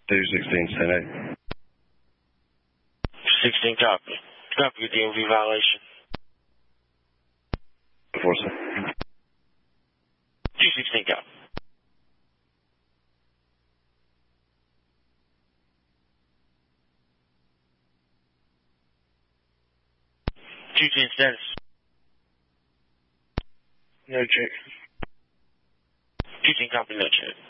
216, 10-8. 16 copy. Copy your DMV violation. 47. 216 copy. Status. No check. 210 copy, no check.